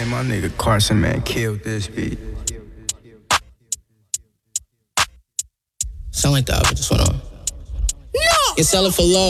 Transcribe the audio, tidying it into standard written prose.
Hey, my nigga Carson, man, killed this beat. Sound like the album just went on. No! You sell it for low.